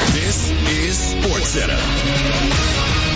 This is SportsCenter.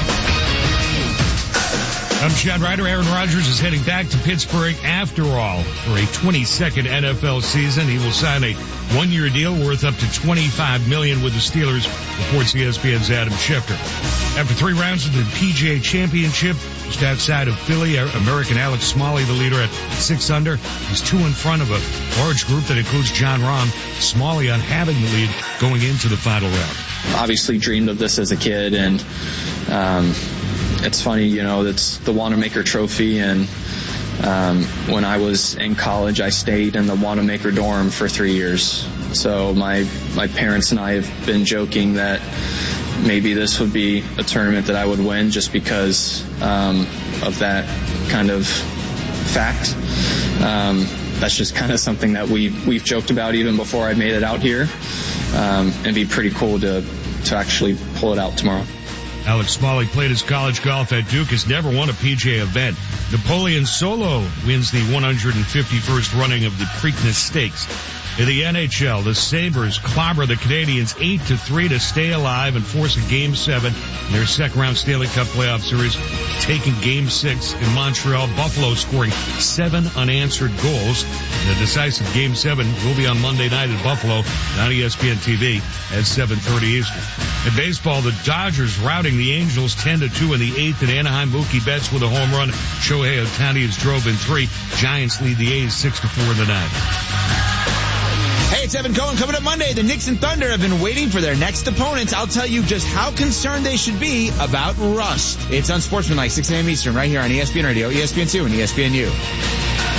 I'm Chad Ryder. Aaron Rodgers is heading back to Pittsburgh after all for a 22nd NFL season. He will sign a one-year deal worth up to $25 million with the Steelers, reports ESPN's Adam Schefter. After 3 rounds of the PGA Championship, just outside of Philly, American Alex Smalley, the leader at 6 under. He's 2 in front of a large group that includes Jon Rahm. Smalley on having the lead going into the final round. Obviously dreamed of this as a kid, and it's funny, it's the Wanamaker Trophy, and when I was in college, I stayed in the Wanamaker dorm for 3 years. So my parents and I have been joking that maybe this would be a tournament that I would win just because of that kind of fact. That's just kind of something that we've joked about even before I made it out here. It'd be pretty cool to actually pull it out tomorrow. Alex Smalley played his college golf at Duke, has never won a PGA event. Napoleon Solo wins the 151st running of the Preakness Stakes. In the NHL, the Sabres clobber the Canadiens 8-3 to stay alive and force a Game 7 in their second-round Stanley Cup playoff series, taking Game 6 in Montreal. Buffalo scoring 7 unanswered goals. And the decisive Game 7 will be on Monday night at Buffalo on ESPN TV at 7:30 Eastern. In baseball, the Dodgers routing the Angels 10-2 in the 8th, and Anaheim Mookie Betts with a home run. Shohei Ohtani has drove in 3. Giants lead the A's 6-4 in the 9th. Hey, it's Evan Cohen. Coming up Monday, the Knicks and Thunder have been waiting for their next opponents. I'll tell you just how concerned they should be about rust. It's Unsportsmanlike, 6 a.m. Eastern, right here on ESPN Radio, ESPN2, and ESPNU.